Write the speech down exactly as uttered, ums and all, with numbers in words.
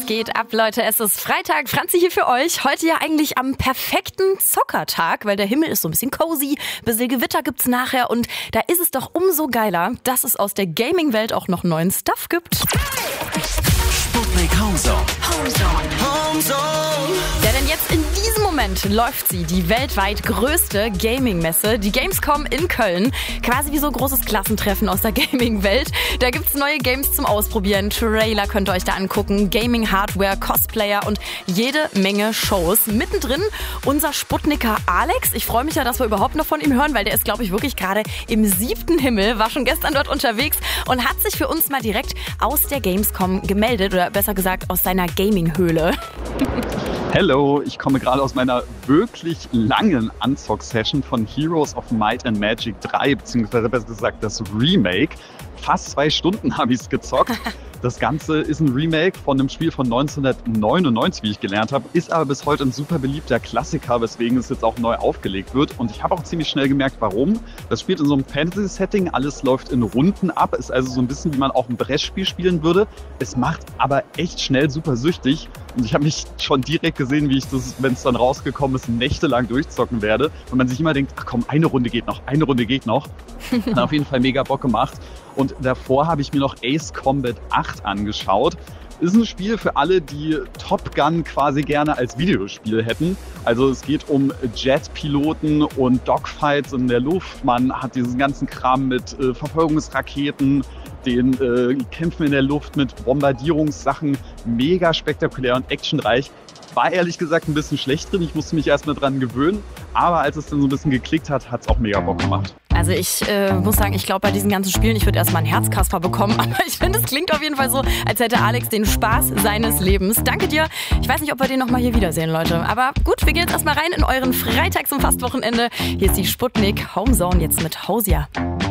Was geht ab, Leute? Es ist Freitag. Franzi hier für euch. Heute ja eigentlich am perfekten Zockertag, weil der Himmel ist so ein bisschen cozy. Ein bisschen Gewitter gibt's nachher und da ist es doch umso geiler, dass es aus der Gaming-Welt auch noch neuen Stuff gibt. Sputnik Homezone. Homezone. Homezone. Ja, denn jetzt in diesem Moment läuft sie, die weltweit größte Gaming-Messe, die Gamescom in Köln. Quasi wie so ein großes Klassentreffen aus der Gaming-Welt. Da gibt's neue Games zum Ausprobieren, Trailer könnt ihr euch da angucken, Gaming-Hardware, Cosplayer und jede Menge Shows. Mittendrin unser Sputniker Alex. Ich freue mich ja, dass wir überhaupt noch von ihm hören, weil der ist, glaube ich, wirklich gerade im siebten Himmel, war schon gestern dort unterwegs und hat sich für uns mal direkt aus der Gamescom gemeldet oder besser gesagt aus seiner Gaming-Höhle. Hello, ich komme gerade aus meiner wirklich langen Unzock-Session von Heroes of Might and Magic drei, beziehungsweise besser gesagt das Remake. Fast zwei Stunden habe ich es gezockt. Das Ganze ist ein Remake von einem Spiel von neunzehnhundertneunundneunzig, wie ich gelernt habe, ist aber bis heute ein super beliebter Klassiker, weswegen es jetzt auch neu aufgelegt wird. Und ich habe auch ziemlich schnell gemerkt, warum. Das spielt in so einem Fantasy-Setting, alles läuft in Runden ab, ist also so ein bisschen, wie man auch ein Brettspiel spielen würde. Es macht aber echt schnell super süchtig. Und ich habe mich schon direkt gesehen, wie ich das, wenn es dann rausgekommen ist, nächtelang durchzocken werde. Und man sich immer denkt, ach komm, eine Runde geht noch, eine Runde geht noch. Hat auf jeden Fall mega Bock gemacht. Und davor habe ich mir noch Ace Combat acht angeschaut. Ist ein Spiel für alle, die Top Gun quasi gerne als Videospiel hätten. Also es geht um Jetpiloten und Dogfights in der Luft. Man hat diesen ganzen Kram mit äh, Verfolgungsraketen, den äh, Kämpfen in der Luft mit Bombardierungssachen. Mega spektakulär und actionreich. War ehrlich gesagt ein bisschen schlecht drin. Ich musste mich erstmal dran gewöhnen. Aber als es dann so ein bisschen geklickt hat, hat es auch mega Bock gemacht. Also ich äh, muss sagen, ich glaube bei diesen ganzen Spielen, ich würde erstmal einen Herzkasper bekommen. Aber ich finde, es klingt auf jeden Fall so, als hätte Alex den Spaß seines Lebens. Danke dir. Ich weiß nicht, ob wir den nochmal hier wiedersehen, Leute. Aber gut, wir gehen jetzt erstmal rein in euren Freitags- und Fastwochenende. Hier ist die Sputnik Homezone jetzt mit Hausia.